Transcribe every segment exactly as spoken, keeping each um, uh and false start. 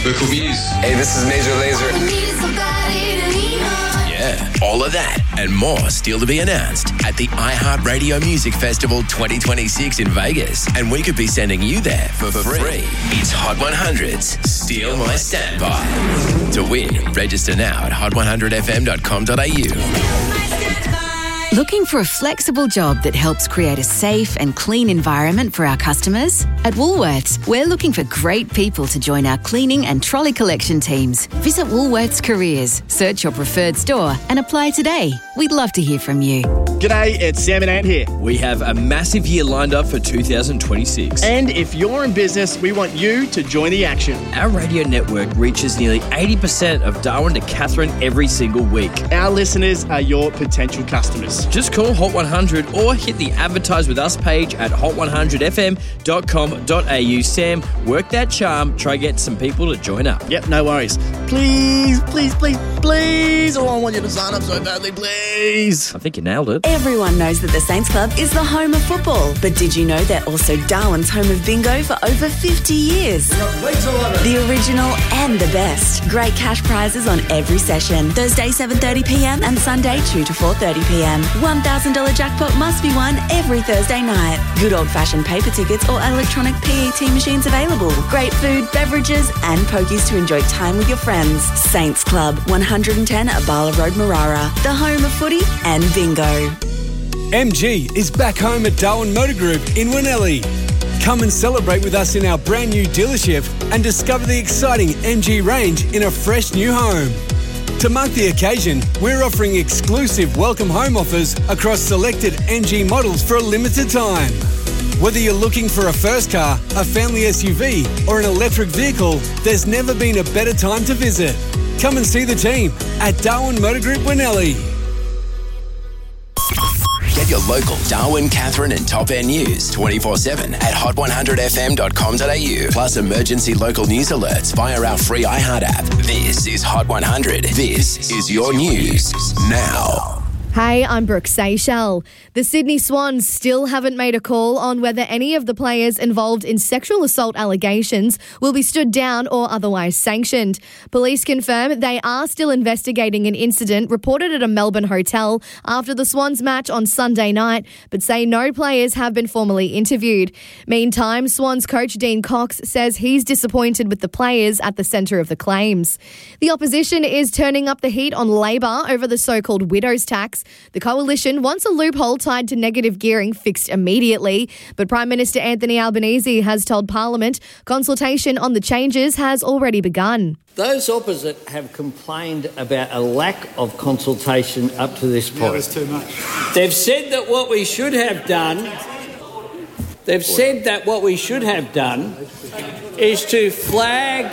Vocal Views. Hey, this is Major Lazer. Yeah, all of that and more still to be announced at the iHeartRadio Music Festival twenty twenty-six in Vegas. And we could be sending you there for, for free. It's Hot one hundred's Steal My Standby. To win, register now at hot one hundred f m dot com dot a u. Looking for a flexible job that helps create a safe and clean environment for our customers? At Woolworths, we're looking for great people to join our cleaning and trolley collection teams. Visit Woolworths Careers, search your preferred store and apply today. We'd love to hear from you. G'day, it's Sam and Ant here. We have a massive year lined up for two thousand twenty-six. And if you're in business, we want you to join the action. Our radio network reaches nearly eighty percent of Darwin to Katherine every single week. Our listeners are your potential customers. Just call Hot one hundred or hit the Advertise With Us page at hot one hundred f m dot com dot a u. Sam, work that charm. Try get some people to join up. Yep, no worries. Please, please, please, please. Oh, I want you to sign up so badly, please. I think you nailed it. Everyone knows that the Saints Club is the home of football. But did you know they're also Darwin's home of bingo for over fifty years? The original and the best. Great cash prizes on every session. Thursday seven thirty p m and Sunday two to four thirty p m. one thousand dollars jackpot must be won every Thursday night. Good old-fashioned paper tickets or electronic P E T machines available. Great food, beverages and pokies to enjoy time with your friends. Saints Club, one hundred ten Abala Road, Marara. The home of footy and bingo. M G is back home at Darwin Motor Group in Winnellie. Come and celebrate with us in our brand new dealership and discover the exciting M G range in a fresh new home. To mark the occasion, we're offering exclusive welcome home offers across selected M G models for a limited time. Whether you're looking for a first car, a family S U V or an electric vehicle, there's never been a better time to visit. Come and see the team at Darwin Motor Group Winnellie. Get your local Darwin, Katherine and Top End news twenty-four seven at hot one hundred f m dot com dot a u. Plus emergency local news alerts via our free iHeart app. This is Hot one hundred. This is your news now. Hey, I'm Brooke Seychelles. The Sydney Swans still haven't made a call on whether any of the players involved in sexual assault allegations will be stood down or otherwise sanctioned. Police confirm they are still investigating an incident reported at a Melbourne hotel after the Swans match on Sunday night, but say no players have been formally interviewed. Meantime, Swans coach Dean Cox says he's disappointed with the players at the centre of the claims. The opposition is turning up the heat on Labor over the so-called widow's tax. The coalition wants a loophole tied to negative gearing fixed immediately, but Prime Minister Anthony Albanese has told Parliament consultation on the changes has already begun. Those opposite have complained about a lack of consultation up to this point. Yeah, there's too much. They've said that what we should have done, they've said that what we should have done is to flag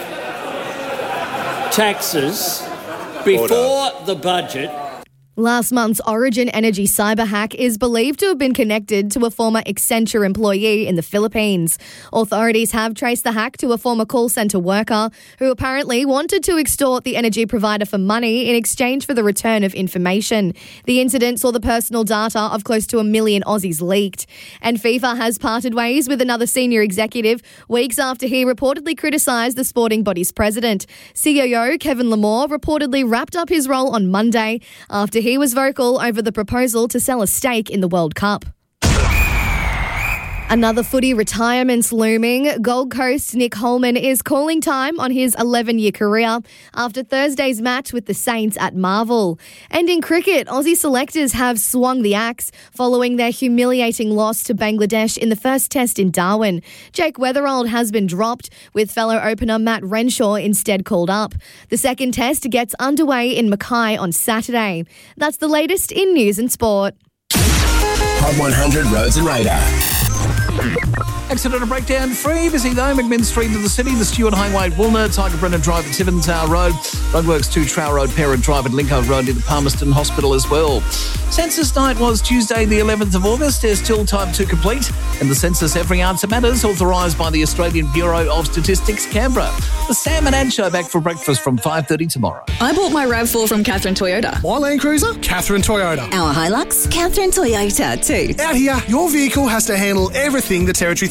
taxes before the budget. Last month's Origin Energy cyber hack is believed to have been connected to a former Accenture employee in the Philippines. Authorities have traced the hack to a former call centre worker who apparently wanted to extort the energy provider for money in exchange for the return of information. The incident saw the personal data of close to a million Aussies leaked. And FIFA has parted ways with another senior executive weeks after he reportedly criticised the sporting body's president. C E O Kevin Lamore reportedly wrapped up his role on Monday after he was vocal over the proposal to sell a stake in the World Cup. Another footy retirement's looming. Gold Coast's Nick Holman is calling time on his eleven-year career after Thursday's match with the Saints at Marvel. And in cricket, Aussie selectors have swung the axe following their humiliating loss to Bangladesh in the first test in Darwin. Jake Weatherald has been dropped, with fellow opener Matt Renshaw instead called up. The second test gets underway in Mackay on Saturday. That's the latest in news and sport. Hot one hundred Roads and Radar. Accident and breakdown free. Busy though. McMinn Street to the city. The Stuart Highway at Woolner. Tiger Brennan Drive at Tiverton Tower Road. Roadworks two Trow Road, Parent Drive at Lincoln Road near the Palmerston Hospital as well. Census night was Tuesday the eleventh of August. There's still time to complete. And the census Every Answer Matters, authorised by the Australian Bureau of Statistics, Canberra. The Sam and Ann Show back for breakfast from five thirty tomorrow. I bought my RAV four from Catherine Toyota. My Land Cruiser? Catherine Toyota. Our Hilux? Catherine Toyota too. Out here, your vehicle has to handle everything the Territory throws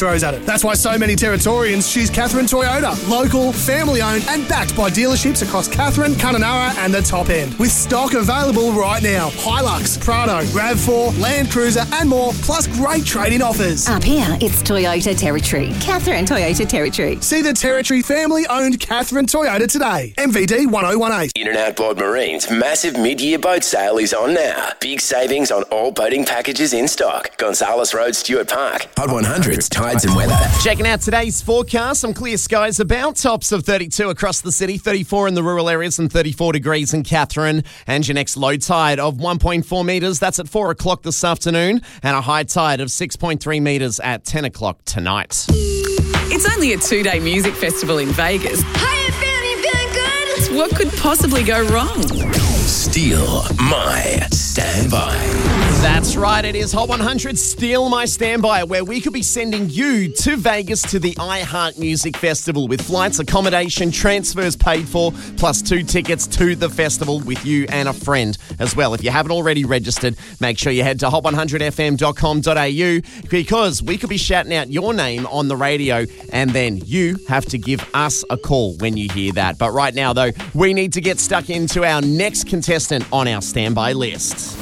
throws at it. That's why so many Territorians choose Catherine Toyota. Local, family-owned and backed by dealerships across Catherine, Kununurra and the top end. With stock available right now. Hilux, Prado, RAV four, Land Cruiser and more, plus great trade-in offers. Up here, it's Toyota Territory. Catherine Toyota Territory. See the Territory family-owned Catherine Toyota today. M V D one oh one eight. In and Outboard Marine's massive mid-year boat sale is on now. Big savings on all boating packages in stock. Gonzales Road, Stuart Park. Hot one hundreds, tides and weather. Checking out today's forecast. Some clear skies about. Tops of thirty-two across the city, thirty-four in the rural areas and thirty-four degrees in Catherine. And your next low tide of one point four metres. That's at four o'clock this afternoon. And a high tide of six point three metres at ten o'clock tonight. It's only a two-day music festival in Vegas. Hi, Fanny, feeling good? What could possibly go wrong? Steal My Standby. That's right, it is Hot one hundred Steal My Standby, where we could be sending you to Vegas to the iHeart Music Festival with flights, accommodation, transfers paid for, plus two tickets to the festival with you and a friend as well. If you haven't already registered, make sure you head to hot one hundred f m dot com dot a u because we could be shouting out your name on the radio and then you have to give us a call when you hear that. But right now, though, we need to get stuck into our next contestant on our standby list.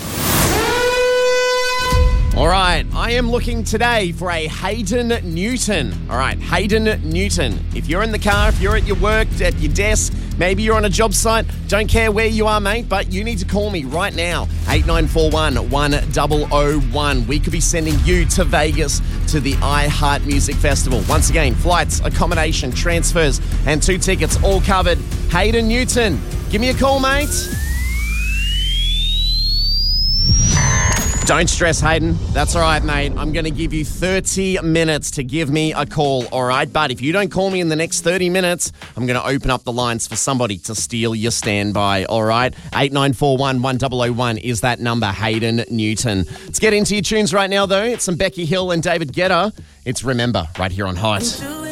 All right, I am looking today for a Hayden Newton. All right, Hayden Newton. If you're in the car, if you're at your work, at your desk, maybe you're on a job site, don't care where you are, mate, but you need to call me right now. eight nine four one, one oh oh one. We could be sending you to Vegas to the iHeart Music Festival. Once again, flights, accommodation, transfers, and two tickets all covered. Hayden Newton, give me a call, mate. Don't stress, Hayden. That's all right, mate. I'm going to give you thirty minutes to give me a call, all right? But if you don't call me in the next thirty minutes, I'm going to open up the lines for somebody to steal your standby, all right? eight nine four one, one oh oh one is that number, Hayden Newton. Let's get into your tunes right now, though. It's some Becky Hill and David Guetta. It's Remember right here on Hot.